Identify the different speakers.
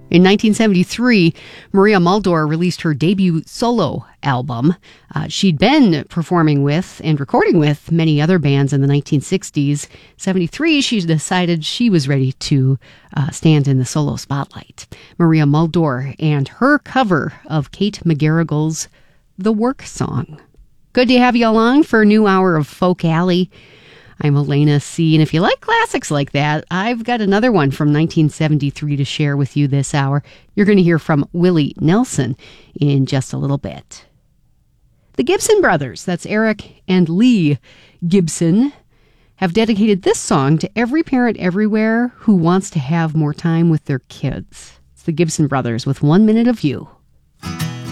Speaker 1: In 1973, Maria Muldaur released her debut solo album. She'd been performing with and recording with many other bands in the 1960s. 73, she decided she was ready to stand in the solo spotlight. Maria Muldaur and her cover of Kate McGarrigle's The Work Song. Good to have you along for a new hour of Folk Alley. I'm Elena C., and if you like classics like that, I've got another one from 1973 to share with you this hour. You're going to hear from Willie Nelson in just a little bit. The Gibson brothers, that's Eric and Lee Gibson, have dedicated this song to every parent everywhere who wants to have more time with their kids. It's the Gibson brothers with 1 Minute of You.